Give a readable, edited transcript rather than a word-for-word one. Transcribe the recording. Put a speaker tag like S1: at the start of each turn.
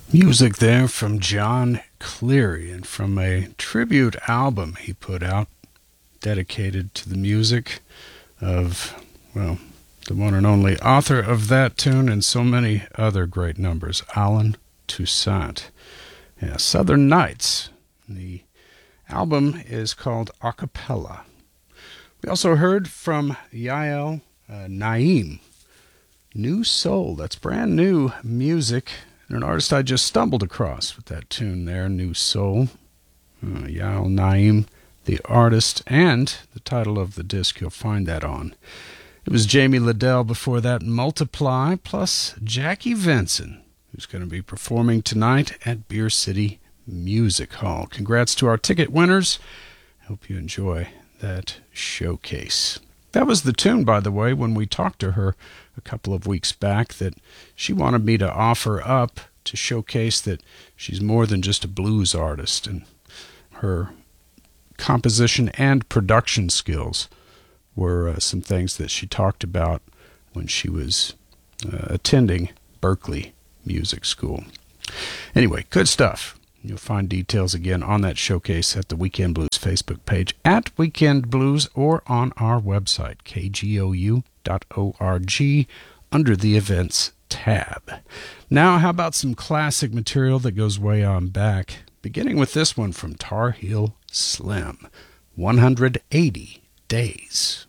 S1: Music there from John Cleary and from a tribute album he put out dedicated to the music of, well, the one and only author of that tune and so many other great numbers, Allen Toussaint. Yeah, Southern Nights. The album is called Acapella. We also heard from Yael Naim, New Soul. That's brand new music. And an artist I just stumbled across with that tune there, New Soul. Yael Naim, the artist, and the title of the disc, you'll find that on. It was Jamie Liddell before that, Multiply, plus Jackie Venson, who's going to be performing tonight at Beer City Music Hall. Congrats to our ticket winners. Hope you enjoy that showcase. That was the tune, by the way, when we talked to her a couple of weeks back, that she wanted me to offer up to showcase that she's more than just a blues artist, and her composition and production skills were some things that she talked about when she was attending Berklee Music School. Anyway, good stuff. You'll find details again on that showcase at the Weekend Blues Facebook page at Weekend Blues or on our website, kgou.org, under the Events tab. Now, how about some classic material that goes way on back, beginning with this one from Tar Heel Slim, 180 Days.